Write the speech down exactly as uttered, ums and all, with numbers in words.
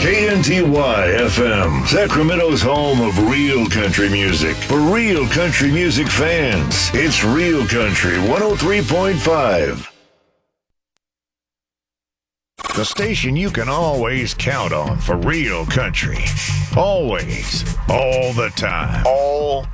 K N T Y F M, Sacramento's home of real country music. For real country music fans, it's Real Country one oh three point five. The station you can always count on for real country. Always. All the time. All